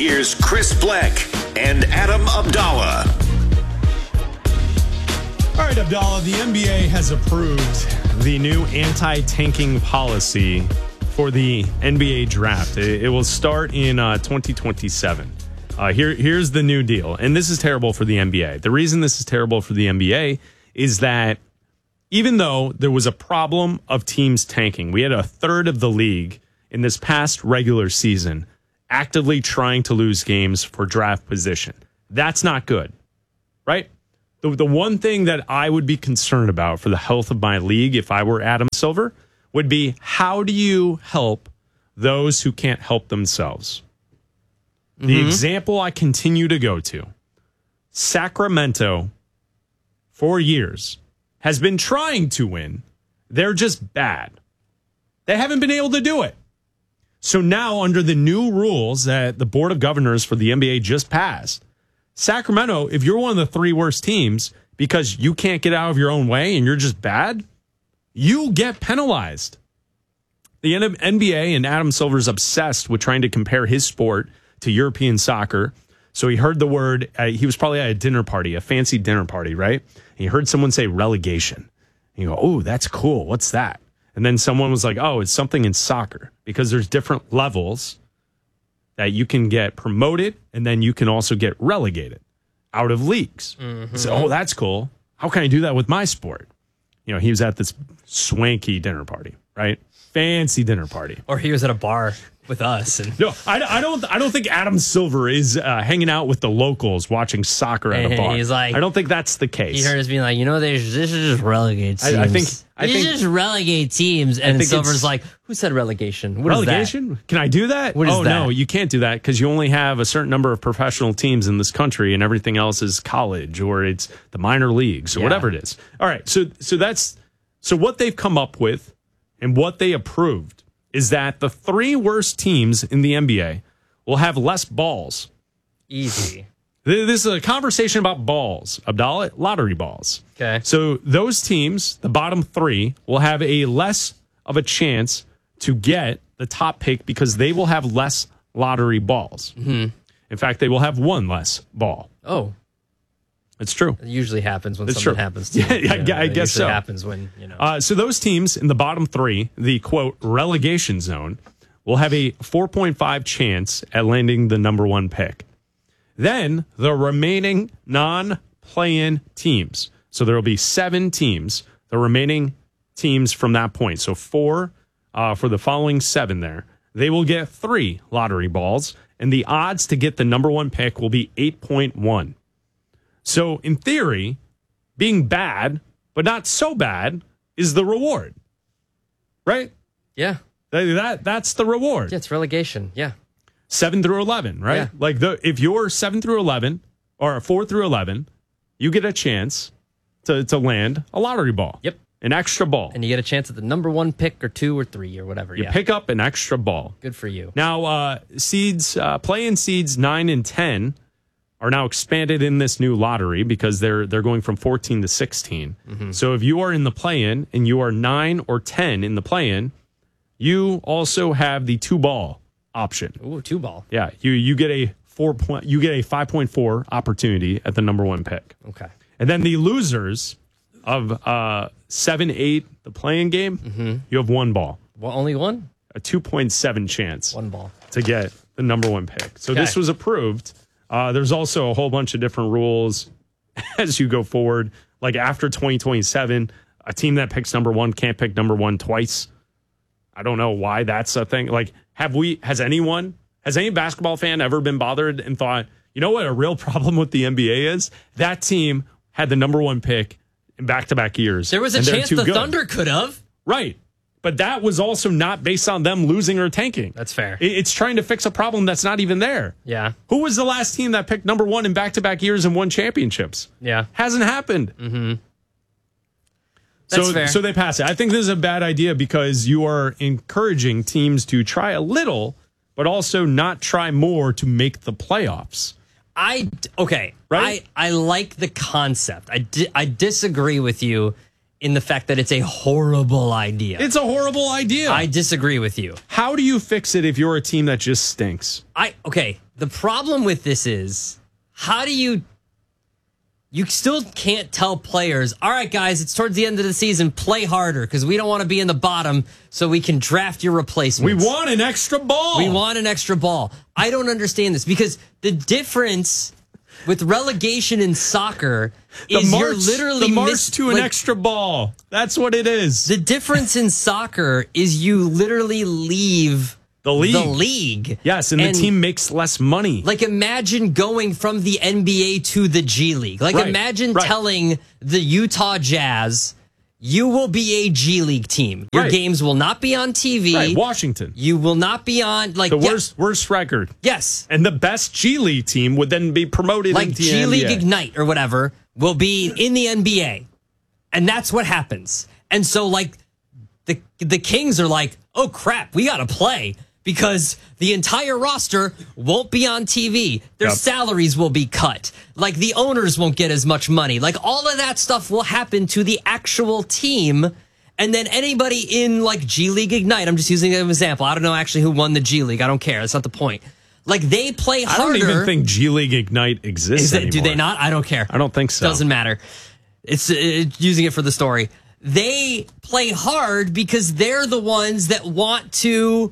Here's Chris Bleck and Adam Abdallah. All right, Abdallah, the NBA has approved the new anti-tanking policy for the NBA draft. It will start in 2027. Here's the new deal, and this is terrible for the NBA. The reason this is terrible for the NBA is that even though there was a problem of teams tanking, we had a third of the league in this past regular season actively trying to lose games for draft position. That's not good, right? The one thing that I would be concerned about for the health of my league if I were Adam Silver would be, how do you help those who can't help themselves? The example I continue to go to, Sacramento, for years, has been trying to win. They're just bad. They haven't been able to do it. So now, under the new rules that the Board of Governors for the NBA just passed, Sacramento, if you're one of the three worst teams because you can't get out of your own way and you're just bad, you get penalized. The NBA, and Adam Silver's obsessed with trying to compare his sport to European soccer. So he heard the word, he was probably at a dinner party, a fancy dinner party, right? And he heard someone say relegation. And you go, oh, that's cool. What's that? And then someone was like, oh, it's something in soccer, because there's different levels that you can get promoted, and then you can also get relegated out of leagues. So, oh, that's cool. How can I do that with my sport? You know, he was at this swanky dinner party, right? Fancy dinner party. Or he was at a bar with us. And no, I don't think Adam Silver is hanging out with the locals watching soccer at a bar. He's like, I don't think that's the case. He heard us being like, this is just relegate teams. I think just relegate teams. And Silver's like, who said relegation? What relegation? Is that? Can I do that? What is that? No, you can't do that because you only have a certain number of professional teams in this country, and everything else is college or it's the minor leagues or whatever it is. All right, so what they've come up with and what they approved is that the three worst teams in the NBA will have less balls. Easy. This is a conversation about balls, Abdallah, lottery balls. Okay. So those teams, the bottom three, will have a less of a chance to get the top pick because they will have less lottery balls. In fact, they will have one less ball. Oh. It's true. It usually happens when it's something true. happens to you. I guess so. It happens when, So those teams in the bottom three, the, quote, relegation zone, will have a 4.5 chance at landing the number one pick. Then the remaining non-play-in teams. So there will be 7 teams, the remaining teams from that point. So 4 for the following 7 there. They will get 3 lottery balls, and the odds to get the number one pick will be 8.1. So, in theory, being bad, but not so bad, is the reward. Right? Yeah. That's the reward. Yeah, it's relegation. Yeah. 7 through 11, right? Yeah. Like, if you're 7 through 11, or 4 through 11, you get a chance to land a lottery ball. Yep. An extra ball. And you get a chance at the number one pick or 2 or 3 or whatever. You pick up an extra ball. Good for you. Now, play-in seeds 9 and 10 are now expanded in this new lottery because they're going from 14 to 16. So if you are in the play-in and you are 9 or 10 in the play-in, you also have the 2-ball option. Ooh, 2-ball. Yeah, you get a 5.4 opportunity at the number one pick. Okay. And then the losers of 7-8, the play-in game, you have 1 ball. Well, only one? A 2.7 chance. 1 ball. To get the number one pick. So this was approved. There's also a whole bunch of different rules as you go forward. Like after 2027, a team that picks number one can't pick number one twice. I don't know why that's a thing. Like, has any basketball fan ever been bothered and thought, you know what a real problem with the NBA is? That team had the number one pick in back-to-back years. There was a chance the Thunder could have. Right. But that was also not based on them losing or tanking. That's fair. It's trying to fix a problem that's not even there. Yeah. Who was the last team that picked number one in back-to-back years and won championships? Yeah. Hasn't happened. That's fair. So they pass it. I think this is a bad idea because you are encouraging teams to try a little, but also not try more to make the playoffs. Right? I like the concept. I disagree with you in the fact that it's a horrible idea. It's a horrible idea. I disagree with you. How do you fix it if you're a team that just stinks? The problem with this is, how do you still can't tell players, all right, guys, it's towards the end of the season, play harder because we don't want to be in the bottom so we can draft your replacements. We want an extra ball. We want an extra ball. I don't understand this because the difference with relegation in soccer is you're literally the march to an extra ball. That's what it is. The difference in soccer is you literally leave the league. Yes, and the team makes less money. Like, imagine going from the NBA to the G League. Like, imagine telling the Utah Jazz, you will be a G League team. Your games will not be on TV. Right, Washington. You will not be on, like... The worst record. Yes. And the best G League team would then be promoted into the G League NBA. Ignite or whatever will be in the NBA. And that's what happens. And so, like, the Kings are like, oh, crap, we got to play. Because the entire roster won't be on TV. Their salaries will be cut. Like, the owners won't get as much money. Like, all of that stuff will happen to the actual team. And then anybody in, like, G League Ignite, I'm just using an example. I don't know actually who won the G League. I don't care. That's not the point. Like, they play harder. I don't even think G League Ignite exists anymore. Do they not? I don't care. I don't think so. Doesn't matter. It's using it for the story. They play hard because they're the ones that want to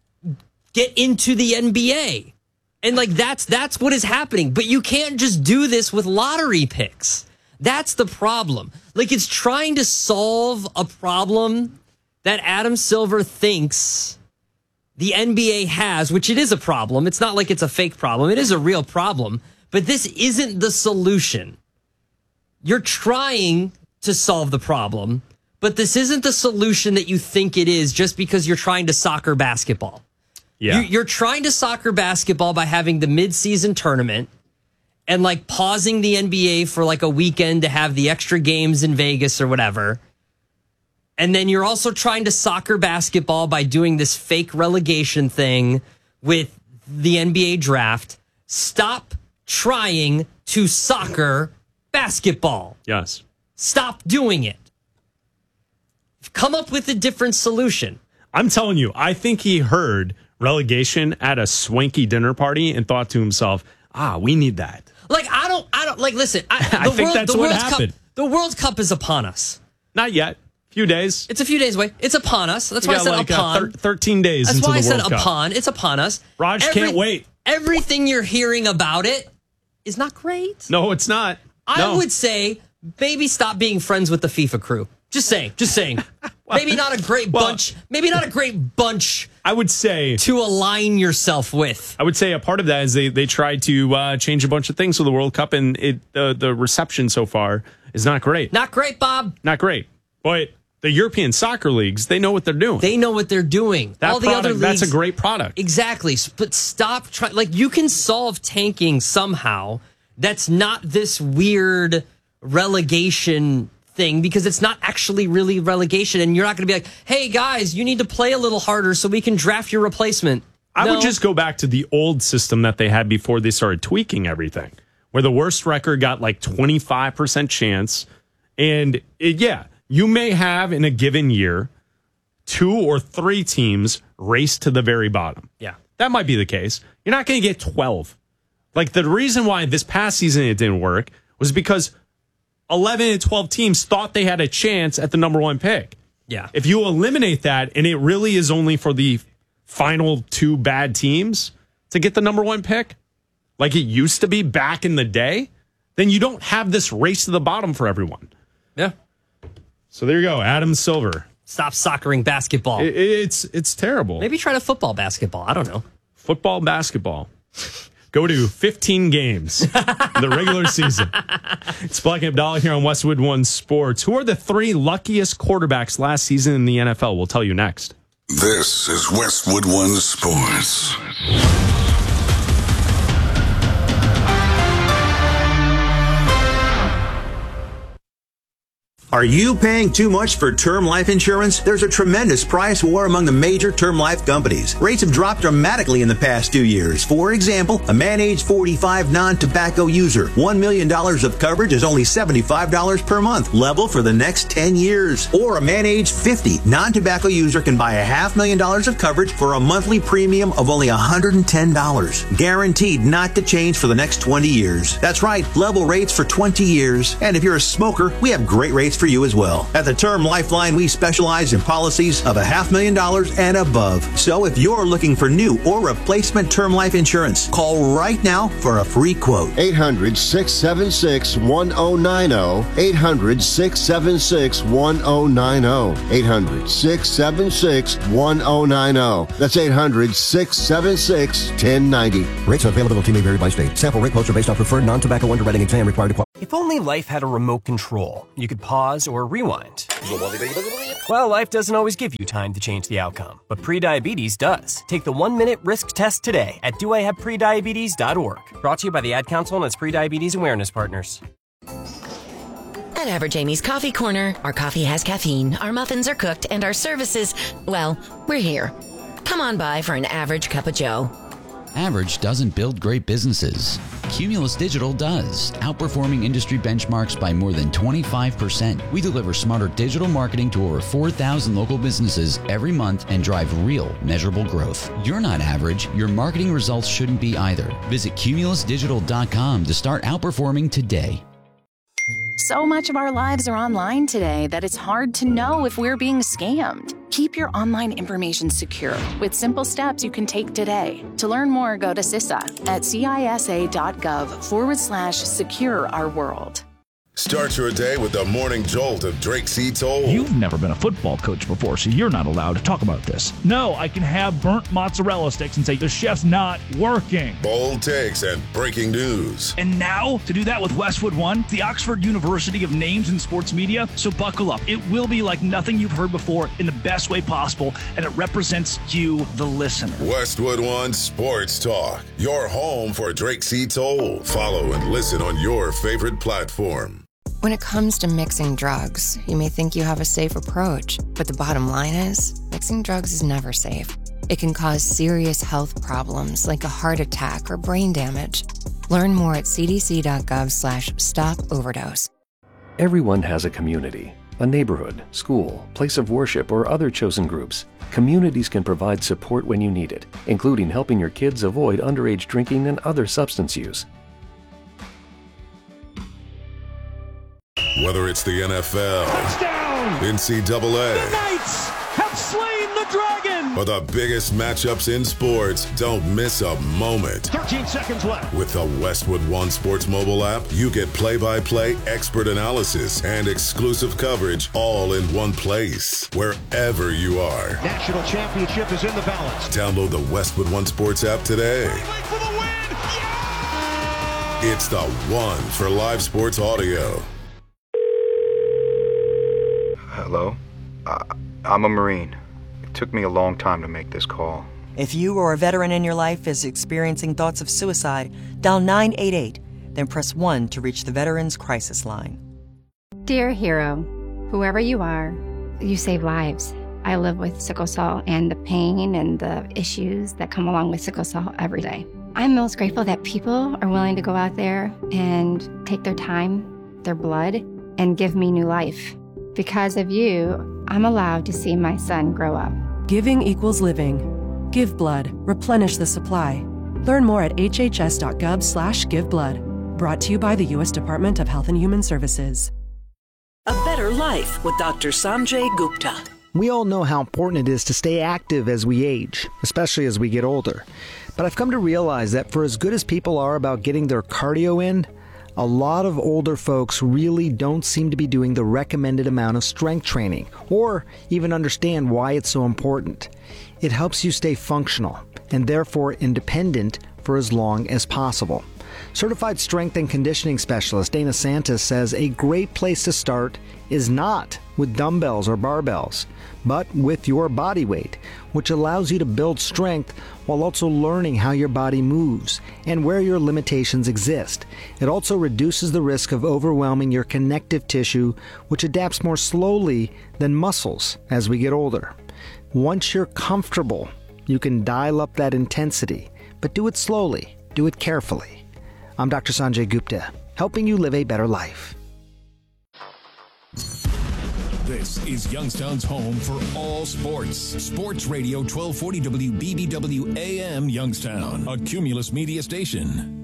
get into the NBA. And like that's what is happening. But you can't just do this with lottery picks. That's the problem. Like, it's trying to solve a problem that Adam Silver thinks the NBA has, which it is a problem. It's not like it's a fake problem. It is a real problem. But this isn't the solution. You're trying to solve the problem, but this isn't the solution that you think it is just because you're trying to soccer basketball. Yeah. You're trying to soccer basketball by having the mid-season tournament and like pausing the NBA for like a weekend to have the extra games in Vegas or whatever. And then you're also trying to soccer basketball by doing this fake relegation thing with the NBA draft. Stop trying to soccer basketball. Yes. Stop doing it. Come up with a different solution. I'm telling you, I think he heard relegation at a swanky dinner party and thought to himself, we need that. Like, I don't like, listen, I think that's what happened. The World Cup is upon us. Not yet. Few days. It's a few days away. It's upon us. That's why I said upon. 13 days That's into why the I World said Cup. upon. It's upon us. Raj can't wait. Everything you're hearing about it is not great. No, it's not. I would say maybe stop being friends with the FIFA crew. Just saying. Maybe not a great bunch. Maybe not a great bunch. I would say to align yourself with. I would say a part of that is they tried to change a bunch of things for the World Cup, and the reception so far is not great. Not great, Bob. Not great. But the European soccer leagues, they know what they're doing. They know what they're doing. All the other leagues, that's a great product. Exactly. But stop trying. Like, you can solve tanking somehow. That's not this weird relegation thing, because it's not actually really relegation, and you're not going to be like, hey guys, you need to play a little harder so we can draft your replacement. I would just go back to the old system that they had before they started tweaking everything, where the worst record got like 25% chance. And you may have in a given year 2 or 3 teams race to the very bottom. Yeah. That might be the case. You're not going to get 12. Like, the reason why this past season it didn't work was because 11 and 12 teams thought they had a chance at the number 1 pick. Yeah. If you eliminate that, and it really is only for the final 2 bad teams to get the number 1 pick, like it used to be back in the day, then you don't have this race to the bottom for everyone. Yeah. So there you go, Adam Silver. Stop soccering basketball. It's terrible. Maybe try to football basketball. I don't know. Football, basketball. Go to 15 games in the regular season. It's Black and Abdallah here on Westwood One Sports. Who are the 3 luckiest quarterbacks last season in the NFL? We'll tell you next. This is Westwood One Sports. Are you paying too much for term life insurance? There's a tremendous price war among the major term life companies. Rates have dropped dramatically in the past 2 years. For example, a man age 45 non-tobacco user, $1 million of coverage is only $75 per month, level for the next 10 years. Or a man age 50 non-tobacco user can buy $500,000 of coverage for a monthly premium of only $110. Guaranteed not to change for the next 20 years. That's right, level rates for 20 years. And if you're a smoker, we have great rates for you as well. At the Term Lifeline, we specialize in policies of $500,000 and above. So if you're looking for new or replacement term life insurance, call right now for a free quote. 800-676-1090. 800-676-1090. 800-676-1090. That's 800-676-1090. Rates and availability may vary by state. Sample rate quotes are based on preferred non-tobacco underwriting exam required to qualify. If only life had a remote control, you could pause or rewind. Well, life doesn't always give you time to change the outcome, but prediabetes does. Take the 1-minute risk test today at doihaveprediabetes.org. Brought to you by the Ad Council and its prediabetes awareness partners. At Average Amy's Coffee Corner, our coffee has caffeine, our muffins are cooked, and our services, well, we're here. Come on by for an average cup of joe. Average doesn't build great businesses. Cumulus Digital does, outperforming industry benchmarks by more than 25%. We deliver smarter digital marketing to over 4,000 local businesses every month and drive real, measurable growth. You're not average. Your marketing results shouldn't be either. Visit cumulusdigital.com to start outperforming today. So much of our lives are online today that it's hard to know if we're being scammed. Keep your online information secure with simple steps you can take today. To learn more, go to CISA at cisa.gov/secure our world. Start your day with the morning jolt of Drake C. Toll. You've never been a football coach before, so you're not allowed to talk about this. No, I can have burnt mozzarella sticks and say the chef's not working. Bold takes and breaking news. And now, to do that with Westwood One, the Oxford University of names in sports media, so buckle up. It will be like nothing you've heard before in the best way possible, and it represents you, the listener. Westwood One Sports Talk, your home for Drake C. Toll. Follow and listen on your favorite platform. When it comes to mixing drugs, you may think you have a safe approach, but the bottom line is, mixing drugs is never safe. It can cause serious health problems like a heart attack or brain damage. Learn more at cdc.gov/stop-overdose. Everyone has a community, a neighborhood, school, place of worship, or other chosen groups. Communities can provide support when you need it, including helping your kids avoid underage drinking and other substance use. Whether it's the NFL, touchdown, NCAA, the Knights have slain the dragon, or the biggest matchups in sports, don't miss a moment. 13 seconds left. With the Westwood One Sports mobile app, you get play-by-play, expert analysis, and exclusive coverage all in one place, wherever you are. National championship is in the balance. Download the Westwood One Sports app today. For the win. Yeah! It's the one for live sports audio. Hello? I'm a Marine. It took me a long time to make this call. If you or a veteran in your life is experiencing thoughts of suicide, dial 988, then press 1 to reach the Veterans Crisis Line. Dear hero, whoever you are, you save lives. I live with sickle cell and the pain and the issues that come along with sickle cell every day. I'm most grateful that people are willing to go out there and take their time, their blood, and give me new life. Because of you, I'm allowed to see my son grow up. Giving equals living. Give blood. Replenish the supply. Learn more at hhs.gov/giveblood. Brought to you by the U.S. Department of Health and Human Services. A Better Life with Dr. Sanjay Gupta. We all know how important it is to stay active as we age, especially as we get older. But I've come to realize that for as good as people are about getting their cardio in, a lot of older folks really don't seem to be doing the recommended amount of strength training, or even understand why it's so important. It helps you stay functional, and therefore independent for as long as possible. Certified strength and conditioning specialist Dana Santis says a great place to start is not with dumbbells or barbells, but with your body weight, which allows you to build strength while also learning how your body moves and where your limitations exist. It also reduces the risk of overwhelming your connective tissue, which adapts more slowly than muscles as we get older. Once you're comfortable, you can dial up that intensity, but do it slowly, do it carefully. I'm Dr. Sanjay Gupta, helping you live a better life. This is Youngstown's home for all sports. Sports Radio 1240 WBBW AM Youngstown, a Cumulus media station.